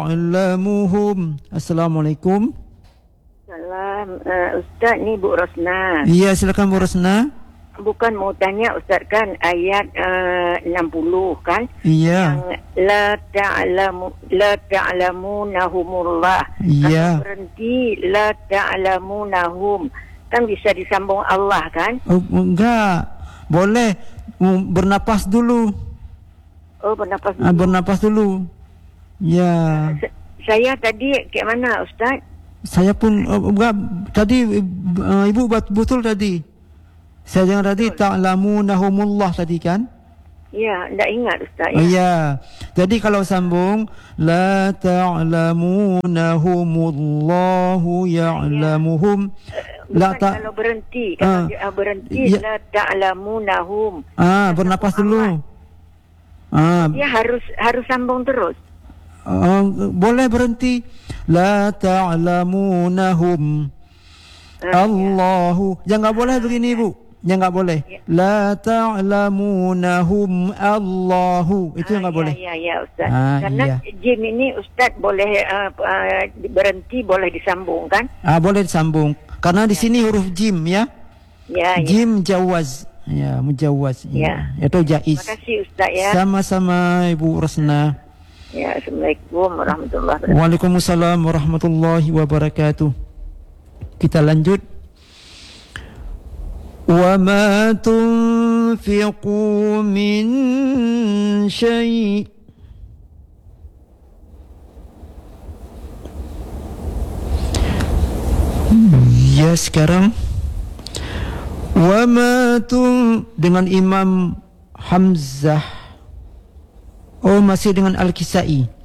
alamuhum. Assalamualaikum. Salam, Ustaz, ni Bu Rosna. Ya, silakan Bu Rosna. Bukan mau tanya Ustaz kan ayat 60 kan? Iya. Yang la ta'lamunahumullah. Iya. Kalau berhenti la ta'lamunahum kan bisa disambung Allah kan? Oh, enggak. Boleh bernapas dulu. Oh, bernapas dulu. Bernapas dulu. Ya. Saya tadi kayak mana Ustaz? Saya pun enggak tadi ibu betul tadi. Saya dengar tadi ta'lamunahumullah tadi kan? Ya, enggak ingat Ustaz ya. Ya. Jadi kalau sambung la ta'lamunahumullahu ya'lamuhum. Kalau berhenti, kalau dia berhenti la ta'lamunahum. Bernapas dulu. Dia harus sambung terus. Boleh berhenti. La ta'lamunahum. Allahu. Jangan boleh begini ibu. Jangan boleh. La ta'lamunahum Allahu. Itu yang enggak boleh. Ya Ustaz. Karena jim ini Ustaz boleh berhenti, boleh disambung kan? Boleh disambung. Karena di sini huruf jim ya. Jim jawaz. Ya, mujawaz. Ya. Itu jaiz. Terima kasih Ustaz ya. Sama-sama Ibu Rosna. Ya, Assalamualaikum warahmatullahi wabarakatuh. Waalaikumsalam warahmatullahi wabarakatuh. Kita lanjut. وَمَا تُنْفِقُوا مِنْ شَيْءٍ Ya, sekarang وَمَا dengan Imam Hamzah. Masih dengan Al-Kisai.